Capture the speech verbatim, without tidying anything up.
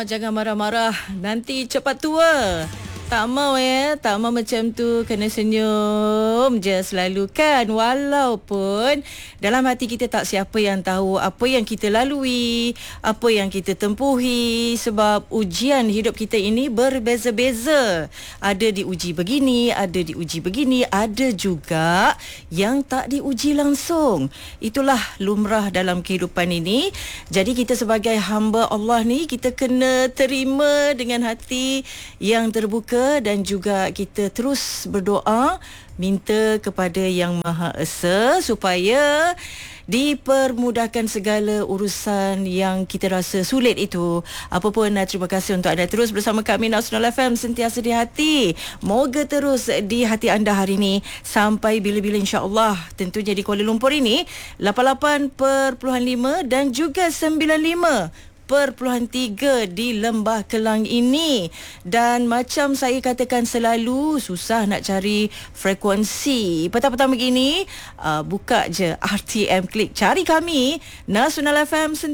jangan marah-marah. Nanti cepat tua. Tak mau ya, tak mau macam tu. Kena senyum je selalu kan. Walaupun dalam hati kita tak siapa yang tahu apa yang kita lalui, apa yang kita tempuhi. Sebab ujian hidup kita ini berbeza-beza. Ada diuji begini, ada diuji begini, ada juga yang tak diuji langsung. Itulah lumrah dalam kehidupan ini. Jadi kita sebagai hamba Allah ni, kita kena terima dengan hati yang terbuka dan juga kita terus berdoa minta kepada Yang Maha Esa supaya dipermudahkan segala urusan yang kita rasa sulit itu. Apapun, terima kasih untuk anda terus bersama kami Nasional F M, sentiasa di hati. Moga terus di hati anda hari ini sampai bila-bila insya-Allah. Tentunya di Kuala Lumpur ini lapan puluh lapan perpuluhan lima dan juga sembilan puluh lima perpuluhan tiga di Lembah Kelang ini. Dan macam saya katakan selalu, susah nak cari frekuensi. Petang-petang begini, uh, buka je R T M Klik, cari kami Nasional F M